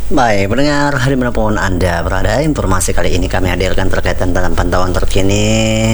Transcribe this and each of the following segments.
Baik, pendengar dimanapun Anda berada, informasi kali ini kami hadirkan terkait dengan pantauan terkini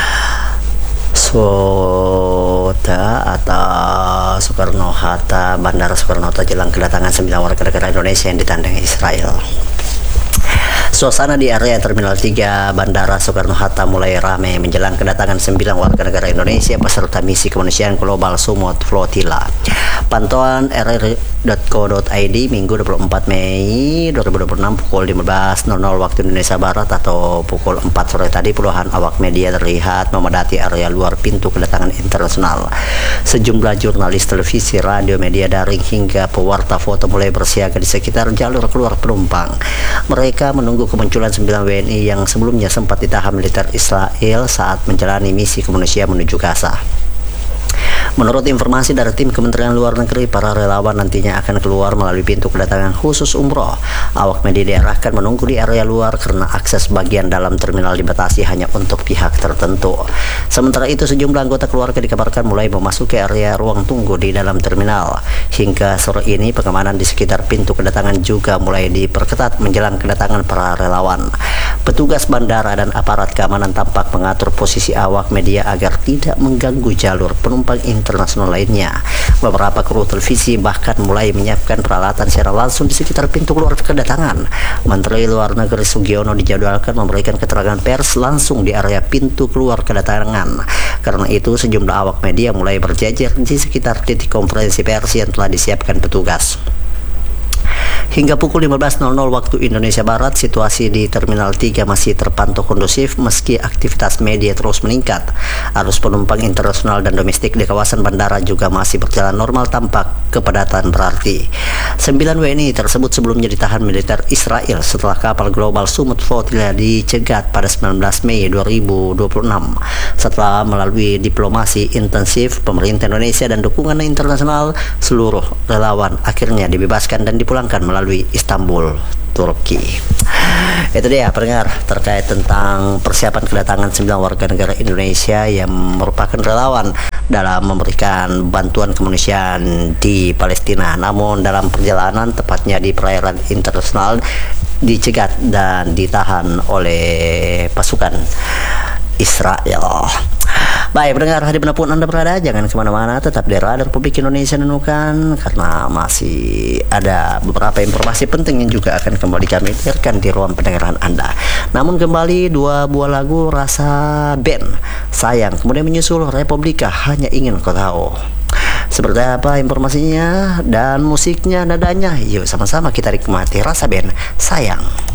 Soekarno-Hatta, Bandara Soekarno-Hatta jelang kedatangan 9 warga negara Indonesia yang ditandang Israel. Suasana di area Terminal 3 Bandara Soekarno-Hatta mulai ramai menjelang kedatangan 9 warga negara Indonesia peserta misi kemanusiaan global Sumut Flotilla. Pantauan rri.co.id Minggu 24 Mei 2026 pukul 15.00 waktu Indonesia Barat atau pukul 4 sore tadi, puluhan awak media terlihat memadati area luar pintu kedatangan internasional. Sejumlah jurnalis televisi, radio, media daring hingga pewarta foto mulai bersiaga di sekitar jalur keluar penumpang. Mereka menunggu kemunculan 9 WNI yang sebelumnya sempat ditahan militer Israel saat menjalani misi kemanusiaan menuju Gaza. Menurut informasi dari tim Kementerian Luar Negeri, para relawan nantinya akan keluar melalui pintu kedatangan khusus umroh. Awak media diarahkan menunggu di area luar karena akses bagian dalam terminal dibatasi hanya untuk pihak tertentu. Sementara itu, sejumlah anggota keluarga dikabarkan mulai memasuki area ruang tunggu di dalam terminal. Hingga sore ini, pengamanan di sekitar pintu kedatangan juga mulai diperketat menjelang kedatangan para relawan. Petugas bandara dan aparat keamanan tampak mengatur posisi awak media agar tidak mengganggu jalur penumpang internasional lainnya. Beberapa kru televisi bahkan mulai menyiapkan peralatan secara langsung di sekitar pintu keluar kedatangan. Menteri Luar Negeri Sugiono dijadwalkan memberikan keterangan pers langsung di area pintu keluar kedatangan. Karena itu, sejumlah awak media mulai berjejer di sekitar titik konferensi pers yang telah disiapkan petugas. Hingga pukul 15.00 waktu Indonesia Barat, situasi di Terminal 3 masih terpantau kondusif meski aktivitas media terus meningkat. Arus penumpang internasional dan domestik di kawasan bandara juga masih berjalan normal tanpa kepadatan berarti. 9 WNI tersebut sebelumnya ditahan militer Israel setelah kapal global Sumut Flotilla dicegat pada 19 Mei 2026. Setelah melalui diplomasi intensif pemerintah Indonesia dan dukungan internasional, seluruh relawan akhirnya dibebaskan dan dipulangkan melalui Istanbul, Turki. Itu dia pendengar terkait tentang persiapan kedatangan 9 warga negara Indonesia yang merupakan relawan dalam memberikan bantuan kemanusiaan di Palestina. Namun dalam perjalanan, tepatnya di perairan internasional, dicegat dan ditahan oleh pasukan Israel. Baik pendengar, dimanapun Anda berada, jangan kemana-mana, tetap di Radar Publik Indonesia Nunukan, karena masih ada beberapa informasi penting yang juga akan kembali kami hadirkan di ruang pendengaran Anda. Namun kembali, 2 buah lagu rasa band Sayang, kemudian menyusul Republika Hanya Ingin Kau Tahu. Seperti apa informasinya dan musiknya, nadanya? Yuk sama-sama kita nikmati rasa band Sayang.